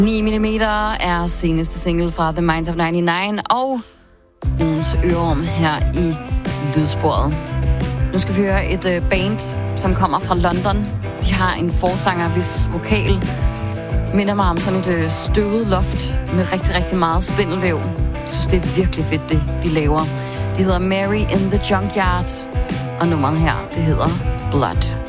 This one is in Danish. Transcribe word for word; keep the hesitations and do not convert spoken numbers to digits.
ni millimeter er seneste single fra The Minds of nioghalvfems og ugens ørerum her i lydsporet. Nu skal vi høre et uh, band, som kommer fra London. De har en forsanger, hvis vokal minder mig om sådan et uh, støvet loft med rigtig, rigtig meget spindelvæv. Jeg synes, det er virkelig fedt, det de laver. De hedder Mary in the Junkyard, og nummeret her, det hedder Blood.